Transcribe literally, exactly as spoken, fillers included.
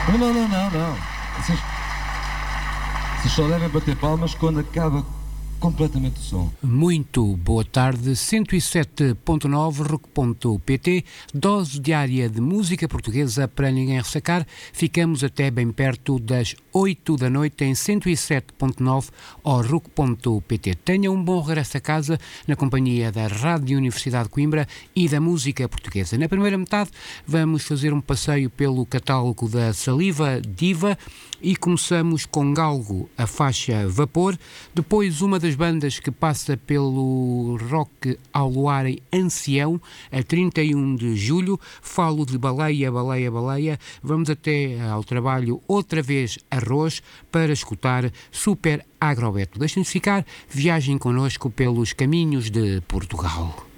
Não, não, não, não, não. Vocês, vocês só devem bater palmas quando acaba completamente o som. Muito boa tarde, cento e sete ponto nove, rock ponto pt, dose diária de música portuguesa para ninguém ressacar. Ficamos até bem perto das oito da noite em cento e sete ponto nove ou rock ponto pt. Tenha um bom regresso a casa na companhia da Rádio Universidade de Coimbra e da música portuguesa. Na primeira metade vamos fazer um passeio pelo catálogo da Saliva Diva e começamos com Galgo, a faixa Vapor, depois uma das bandas que passa pelo Rock ao Luar em Ancião, a trinta e um de julho. Falo de Baleia, Baleia, Baleia. Vamos até ao trabalho outra vez Arroz para escutar Super Agrobeto. Deixem-nos ficar, viagem connosco pelos caminhos de Portugal.